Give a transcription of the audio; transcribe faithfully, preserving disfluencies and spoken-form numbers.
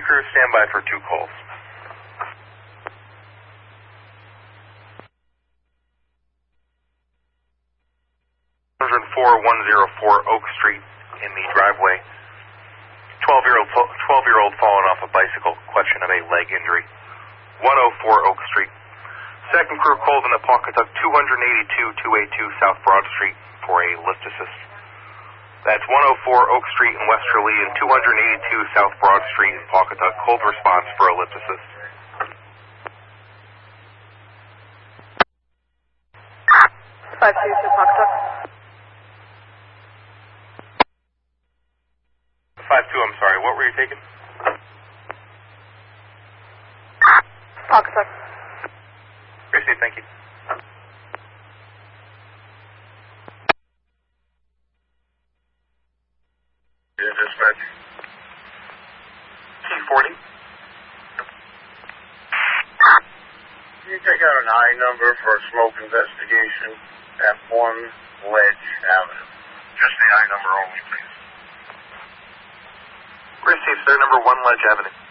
crew, stand by for two calls. one oh four one oh four Oak Street in the driveway. twelve-year-old twelve-year-old fallen off a bicycle, question of a leg injury. one oh four Oak Street. Second crew called in the Pawcatuck two eighty-two two eighty-two South Broad Street for a lift assist. That's one oh four Oak Street in Westerly and two eighty-two South Broad Street in Pawcatuck. Cold response for a lift assist. five two two Pawcatuck. five two, I'm sorry, what were you taking? Pawcatuck. Appreciate it, thank you. Yeah, dispatch. T forty. Can you take out an I number for a smoke investigation at one Ledge Avenue? Just the I number only, please. Received, sir, number one Ledge Avenue.